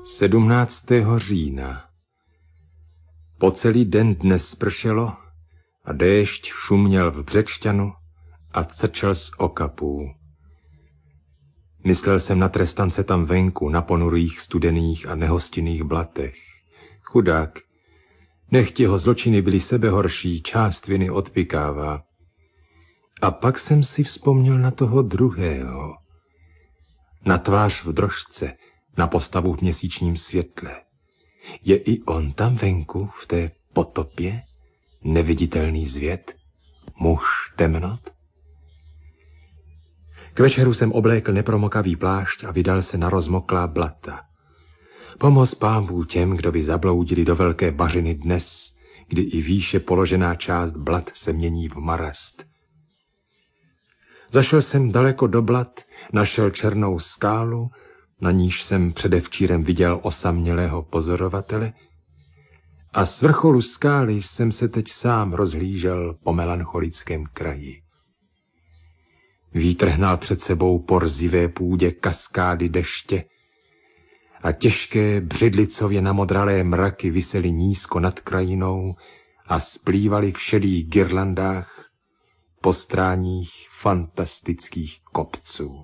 17. října. Po celý den dnes pršelo a déšť šuměl v Břečťanu a crčel z okapů. Myslel jsem na trestance tam venku, na ponurých, studených a nehostinných blatech. Chudák, nechť jeho zločiny byly sebehorší, část viny odpykává. A pak jsem si vzpomněl na toho druhého. Na tvář v drožce, na postavu v měsíčním světle. Je i on tam venku, v té potopě, neviditelný zvět, muž temnot? K večeru jsem oblékl nepromokavý plášť a vydal se na rozmoklá blata. Pomoz pánbů těm, kdo by zabloudili do velké bařiny dnes, kdy i výše položená část blat se mění v marast. Zašel jsem daleko do blat, našel černou skálu, na níž jsem předevčírem viděl osamělého pozorovatele, a z vrcholu skály jsem se teď sám rozhlížel po melancholickém kraji. Vítr hnal před sebou po rzivé půdě kaskády deště a těžké břidlicově namodralé mraky visely nízko nad krajinou a splývaly v šedých girlandách po stráních fantastických kopců.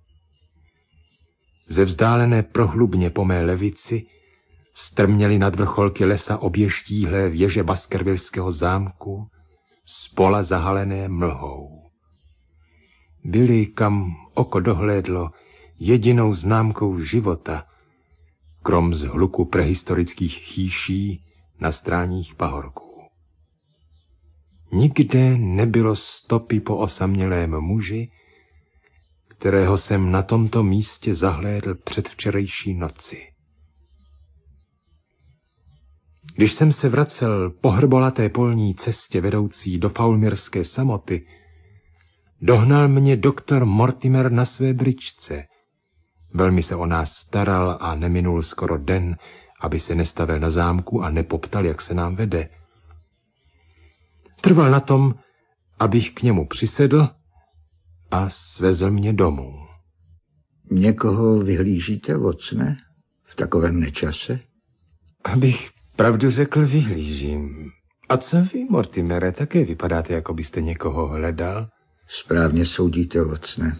Ze vzdálené prohlubně po mé levici strměly nad vrcholky lesa obě štíhlé věže Baskervillského zámku, z pola zahalené mlhou. Byly, kam oko dohlédlo, jedinou známkou života, krom zhluku prehistorických chýší na stráních pahorků. Nikde nebylo stopy po osamělém muži, kterého jsem na tomto místě zahlédl předvčerejší noci. Když jsem se vracel po hrbolaté polní cestě vedoucí do Faulmirské samoty, dohnal mě doktor Mortimer na své bryczce. Velmi se o nás staral a neminul skoro den, aby se nestavil na zámku a nepoptal, jak se nám vede. Trval na tom, abych k němu přisedl a svezl mě domů. Někoho vyhlížíte, Watson, v takovém nečase? Abych pravdu řekl, vyhlížím. A co vy, Mortimere, také vypadáte, jako byste někoho hledal? Správně soudíte, Watson.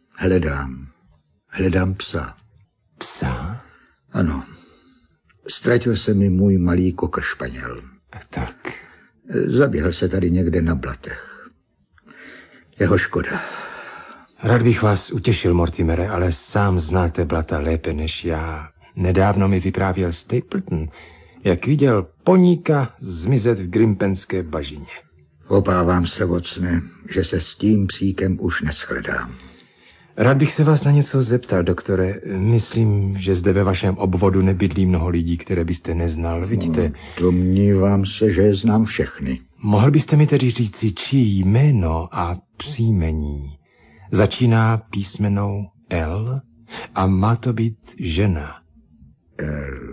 Hledám psa. Psa? Ano. Ztratil se mi můj malý kokršpaněl. Tak. Zaběhl se tady někde na blatech. Jeho škoda. Rád bych vás utěšil, Mortimere, ale sám znáte blata lépe než já. Nedávno mi vyprávěl Stapleton, jak viděl poníka zmizet v Grimpenské bažině. Obávám se, Watson, že se s tím psíkem už neschledám. Rád bych se vás na něco zeptal, doktore. Myslím, že zde ve vašem obvodu nebydlí mnoho lidí, které byste neznal. Vidíte? Domnívám se, že je znám všechny. Mohl byste mi tedy říci, čí jméno a příjmení začíná písmenou L a má to být žena? L.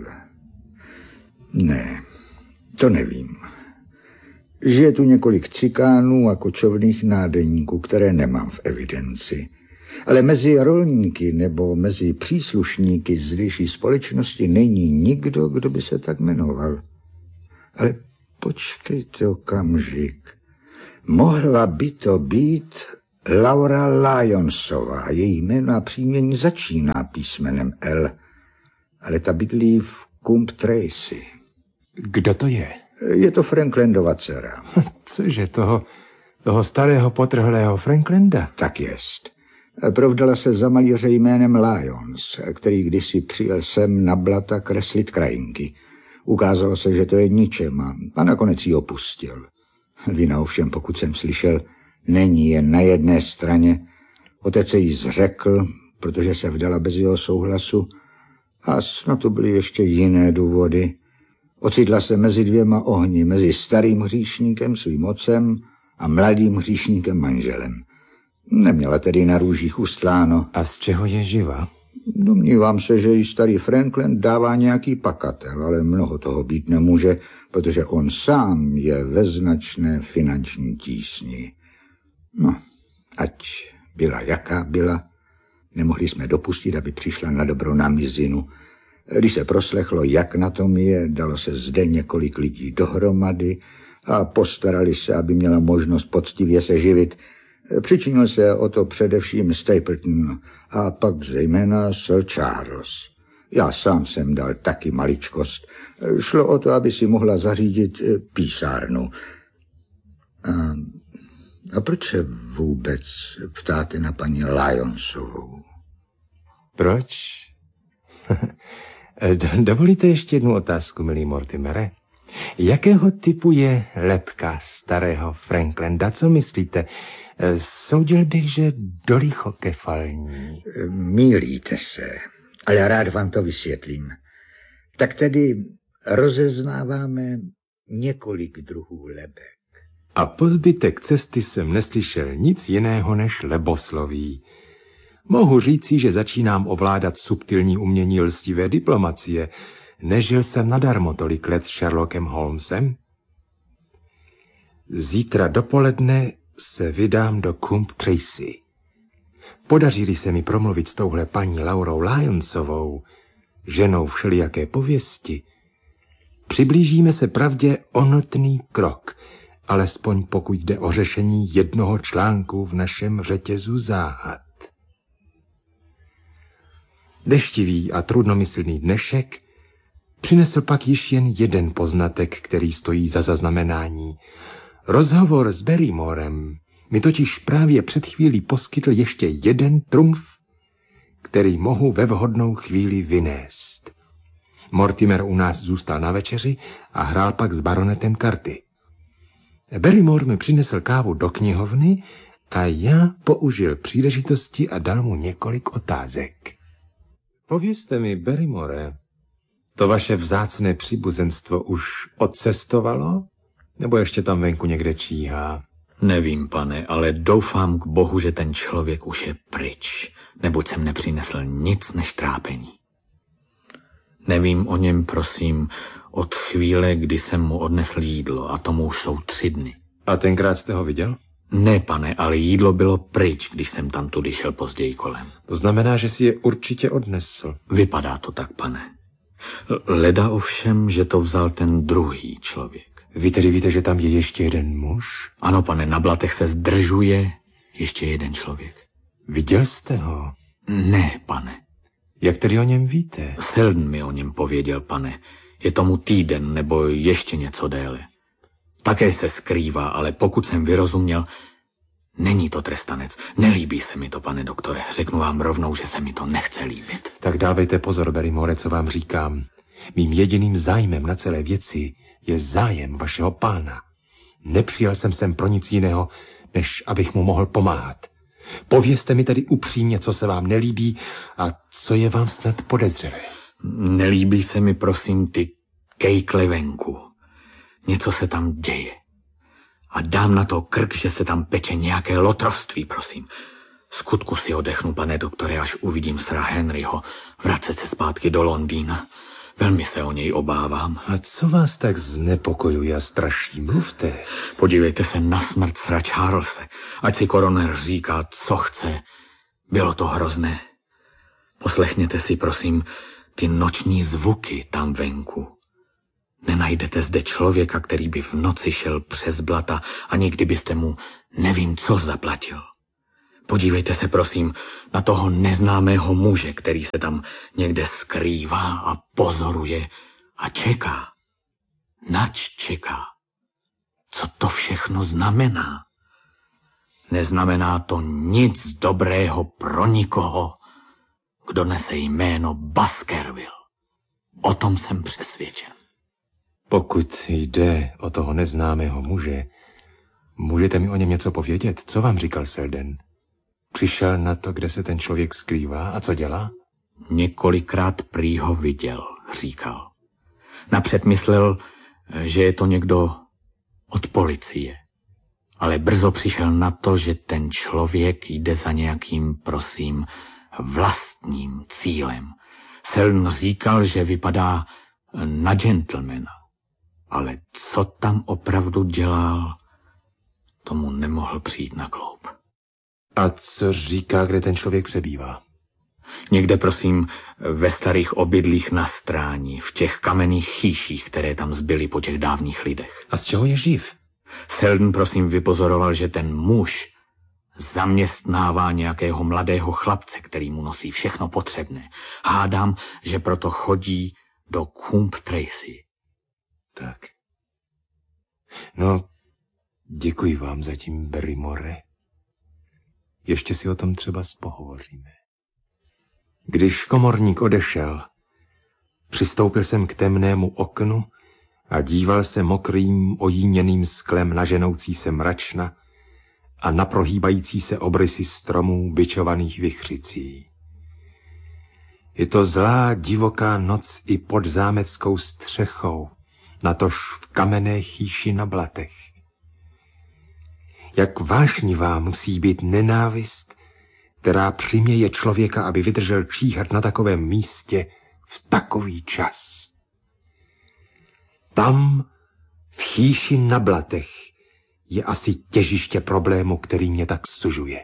Ne, to nevím. Žije tu několik cikánů a kočovných nádeníků, které nemám v evidenci. Ale mezi rolníky nebo mezi příslušníky zdejší společnosti není nikdo, kdo by se tak jmenoval. Ale počkejte okamžik. Mohla by to být Laura Lyonsová. Její jméno a příjmení začíná písmenem L, ale ta bydlí v Coombe Tracey. Kdo to je? Je to Franklandova dcera. Cože, toho starého potrhlého Franklanda? Tak jest. Provdala se za malíře jménem Lyons, který kdysi přijel sem na blata kreslit krajinky. Ukázalo se, že to je ničem a nakonec ji opustil. Vina ovšem, pokud jsem slyšel, není jen na jedné straně. Otec se jí zřekl, protože se vdala bez jeho souhlasu, a snad to byly ještě jiné důvody. Ocitla se mezi dvěma ohni, mezi starým hříšníkem, svým otcem, a mladým hříšníkem, manželem. Neměla tedy na růžích ustláno. A z čeho je živa? Domnívám se, že jí starý Frankland dává nějaký pakatel, ale mnoho toho být nemůže, protože on sám je ve značné finanční tísni. No, ať byla jaká byla, nemohli jsme dopustit, aby přišla na dobrou namizinu. Když se proslechlo, jak na tom je, dalo se zde několik lidí dohromady a postarali se, aby měla možnost poctivě se živit. Přičinil se o to především Stapleton a pak zejména Sir Charles. Já sám jsem dal taky maličkost. Šlo o to, aby si mohla zařídit písárnu. A proč se vůbec ptáte na paní Lyonsovou? Proč? Dovolíte ještě jednu otázku, milý Mortimere? Jakého typu je lebka starého Franklanda? Co myslíte? Soudil bych, že dolichokefalní. Mýlíte se, ale rád vám to vysvětlím. Tak tedy rozeznáváme několik druhů lebek. A po zbytek cesty jsem neslyšel nic jiného než lebosloví. Mohu říci, že začínám ovládat subtilní umění lstivé diplomacie. Nežil jsem nadarmo tolik let s Sherlockem Holmesem. Zítra dopoledne se vydám do Coombe Tracey. Podaří se mi promluvit s touhle paní Laurou Lyonsovou, ženou všelijaké pověsti, přiblížíme se pravdě o notný krok, alespoň pokud jde o řešení jednoho článku v našem řetězu záhad. Deštivý a trudnomyslný dnešek přinesl pak již jen jeden poznatek, který stojí za zaznamenání. Rozhovor s Barrymorem mi totiž právě před chvílí poskytl ještě jeden trumf, který mohu ve vhodnou chvíli vynést. Mortimer u nás zůstal na večeři a hrál pak s baronetem karty. Barrymore mi přinesl kávu do knihovny a já použil příležitosti a dal mu několik otázek. Povězte mi, Barrymore, to vaše vzácné příbuzenstvo už odcestovalo? Nebo ještě tam venku někde číhá? Nevím, pane, ale doufám k Bohu, že ten člověk už je pryč, neboť jsem nepřinesl nic než trápení. Nevím o něm, prosím, od chvíle, kdy jsem mu odnesl jídlo, a tomu už jsou 3 dny. A tenkrát jste ho viděl? Ne, pane, ale jídlo bylo pryč, když jsem tam tudy šel později kolem. To znamená, že si je určitě odnesl. Vypadá to tak, pane. Leda ovšem, že to vzal ten druhý člověk. Vy tedy víte, že tam je ještě jeden muž? Ano, pane, na blatech se zdržuje ještě jeden člověk. Viděl jste ho? Ne, pane. Jak tedy o něm víte? Selden mi o něm pověděl, pane. Je tomu týden nebo ještě něco déle. Také se skrývá, ale pokud jsem vyrozuměl, není to trestanec. Nelíbí se mi to, pane doktore. Řeknu vám rovnou, že se mi to nechce líbit. Tak dávejte pozor, Barrymore, co vám říkám. Mým jediným zájmem na celé věci je zájem vašeho pána. Nepřijel jsem sem pro nic jiného, než abych mu mohl pomáhat. Povězte mi tedy upřímně, co se vám nelíbí a co je vám snad podezřelé. Nelíbí se mi, prosím, ty kejkle venku. Něco se tam děje. A dám na to krk, že se tam peče nějaké lotrovství, prosím. Skutku si odechnu, pane doktore, až uvidím sra Henryho vracet se zpátky do Londýna. Velmi se o něj obávám. A co vás tak znepokojuje a straší? Mluvte. Podívejte se na smrt sra Charlese. Ať si koroner říká, co chce. Bylo to hrozné. Poslechněte si, prosím, ty noční zvuky tam venku. Nenajdete zde člověka, který by v noci šel přes blata, ani kdybyste mu nevím co zaplatil. Podívejte se, prosím, na toho neznámého muže, který se tam někde skrývá a pozoruje a čeká. Nač čeká? Co to všechno znamená? Neznamená to nic dobrého pro nikoho, kdo nese jméno Baskerville. O tom jsem přesvědčen. Pokud jde o toho neznámého muže, můžete mi o něm něco povědět? Co vám říkal Selden? Přišel na to, kde se ten člověk skrývá a co dělá? Několikrát prý ho viděl, říkal. Napřed myslel, že je to někdo od policie. Ale brzo přišel na to, že ten člověk jde za nějakým, prosím, vlastním cílem. Selden říkal, že vypadá na gentlemana. Ale co tam opravdu dělal, tomu nemohl přijít na kloub. A co říká, kde ten člověk přebývá? Někde, prosím, ve starých obydlích na Stráni, v těch kamenných chýších, které tam zbyly po těch dávných lidech. A z čeho je živ? Selden, prosím, vypozoroval, že ten muž zaměstnává nějakého mladého chlapce, který mu nosí všechno potřebné. Hádám, že proto chodí do Coombe Tracey. Tak. No, děkuji vám zatím, Barrymore. Ještě si o tom třeba pohovoříme. Když komorník odešel, přistoupil jsem k temnému oknu a díval se mokrým, ojíněným sklem na ženoucí se mračna a na prohýbající se obrysy stromů bičovaných vichřicí. Je to zlá divoká noc i pod zámeckou střechou, natož v kamenné chýši na blatech. Jak vášnivá musí být nenávist, která přiměje člověka, aby vydržel číhat na takovém místě v takový čas. Tam, v chýši na blatech, je asi těžiště problému, který mě tak sužuje.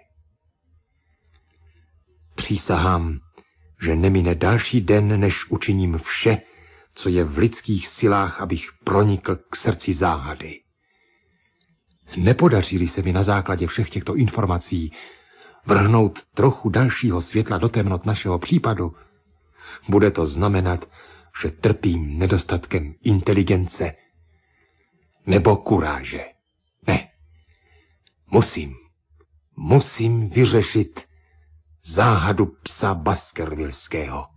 Přísahám, že nemine další den, než učiním vše, co je v lidských silách, abych pronikl k srdci záhady. Nepodaří-li se mi na základě všech těchto informací vrhnout trochu dalšího světla do temnot našeho případu, bude to znamenat, že trpím nedostatkem inteligence nebo kuráže. Ne, musím vyřešit záhadu psa Baskervillského.